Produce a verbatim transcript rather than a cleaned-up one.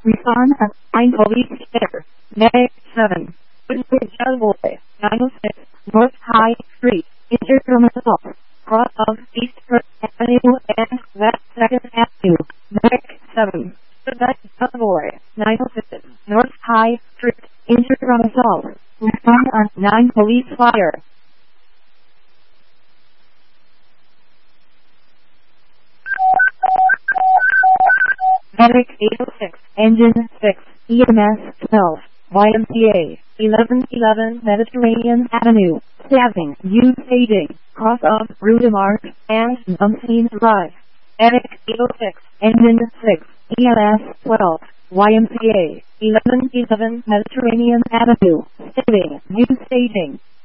Respond at nine Police Share. Medic seven. Woodbridge Boy. nine oh six. North High Street. Interterminal. Cross of East First Avenue and West Second Avenue. Medic seven. Woodbridge Boy. nine oh six. North High Street. Interterminal. Respond on nine Police Fire. Medic eight oh six, Engine six, E M S twelve, Y M C A, eleven eleven Mediterranean Avenue, staffing, use staging, cross of Rudimart, and Unseen Drive. Medic eight oh six, Engine six, E M S twelve, Y M C A, eleven eleven Mediterranean Avenue, staffing, use staging,